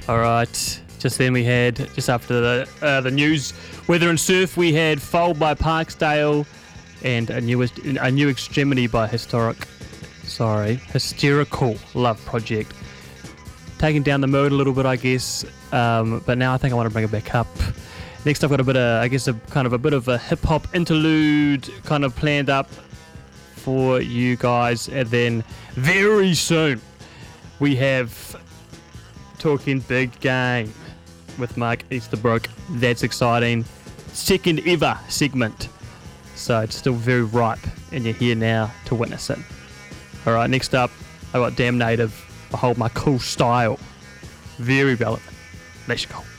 All right. Just then we had, just after the news, weather and surf, we had Fold by Parksdale and a new extremity by Hysterical Love Project. Taking down the mood a little bit, I guess, but now I think I want to bring it back up. Next, I've got a bit of a hip hop interlude kind of planned up for you guys, and then very soon we have Talking Big Game with Mark Easterbrook. That's exciting. Second ever segment. So it's still very ripe, and you're here now to witness it. All right, next up, I got Damn Native. Behold My Cool Style. Very relevant. Let's go.